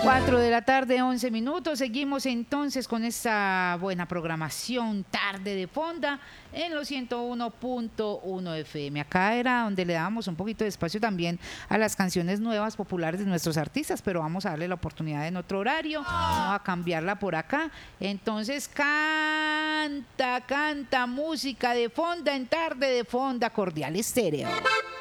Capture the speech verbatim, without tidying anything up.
Cuatro de la tarde, once minutos. Seguimos entonces con esta buena programación tarde de fonda en los ciento uno punto uno F M. Acá era donde le dábamos un poquito de espacio también a las canciones nuevas populares de nuestros artistas, pero vamos a darle la oportunidad en otro horario, vamos a cambiarla por acá. Entonces canta, canta música de fonda en tarde de fonda, Cordial Estéreo.